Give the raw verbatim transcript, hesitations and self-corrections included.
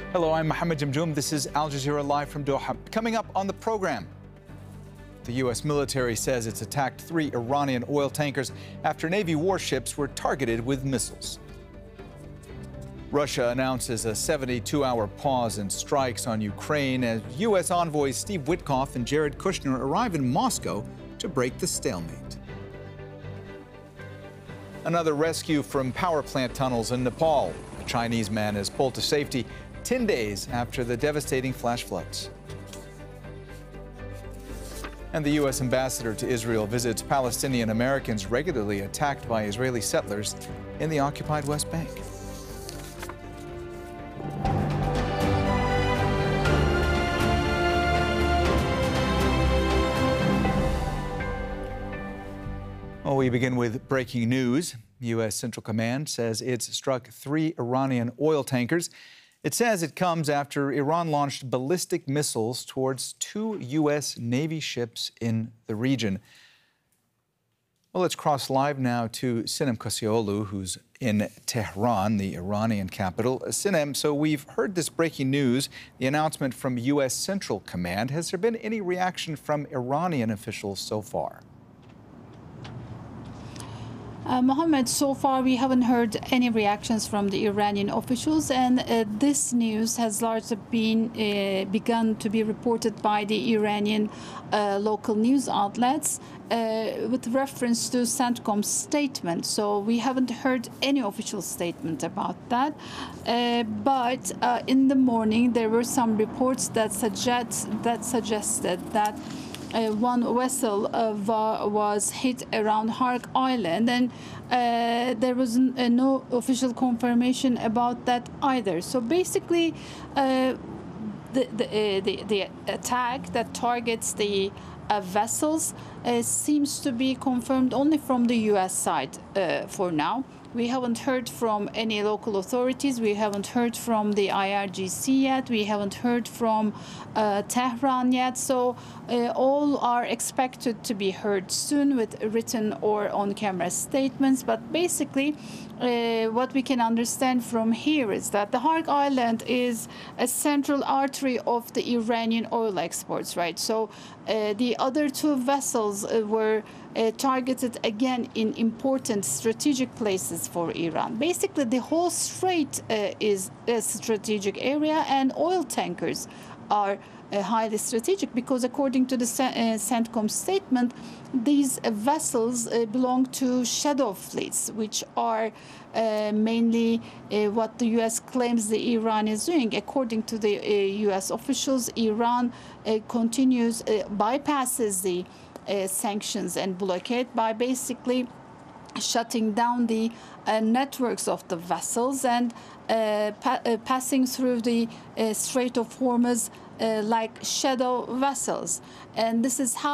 Hello, I'm Mohammed Jamjoom. This is Al Jazeera Live from Doha. Coming up on the program, the U S military says it's attacked three Iranian oil tankers after Navy warships were targeted with missiles. Russia announces a seventy-two hour pause in strikes on Ukraine as U S envoys Steve Witkoff and Jared Kushner arrive in Moscow to break the stalemate. Another rescue from power plant tunnels in Nepal. A Chinese man is pulled to safety ten days after the devastating flash floods. And the U S ambassador to Israel visits Palestinian Americans regularly attacked by Israeli settlers in the occupied West Bank. Well, we begin with breaking news. U S Central Command says it's struck three Iranian oil tankers. It says it comes after Iran launched ballistic missiles towards two U S Navy ships in the region. Well, let's cross live now to Sinem Kosioglu, who's in Tehran, the Iranian capital. Sinem, so we've heard this breaking news, the announcement from U S Central Command. Has there been any reaction from Iranian officials so far? Uh, Mohammed, so far we haven't heard any reactions from the Iranian officials, and uh, this news has largely been uh, begun to be reported by the Iranian uh, local news outlets uh, with reference to CENTCOM's statement. So we haven't heard any official statement about that. Uh, but uh, in the morning there were some reports that suggest that suggested that Uh, one vessel uh, was hit around Hark Island, and uh, there was n uh, no official confirmation about that either. So basically, uh, the, the, uh, the, the attack that targets the uh, vessels uh, seems to be confirmed only from the U S side uh, for now. We haven't heard from any local authorities. We haven't heard from the I R G C yet. We haven't heard from uh, Tehran yet. So uh, all are expected to be heard soon with written or on-camera statements. But basically, uh, what we can understand from here is that the Hark Island is a central artery of the Iranian oil exports, right? So uh, the other two vessels uh, were uh, targeted again in important strategic places for Iran. Basically, the whole strait uh, is a strategic area, and oil tankers are uh, highly strategic because, according to the uh, CENTCOM statement, these uh, vessels uh, belong to shadow fleets, which are uh, mainly uh, what the U S claims the Iran is doing. According to the uh, U S officials, Iran uh, continues, uh, bypasses the uh, sanctions and blockade by basically shutting down the uh, networks of the vessels and uh, pa uh, passing through the uh, Strait of Hormuz uh, like shadow vessels. And this is how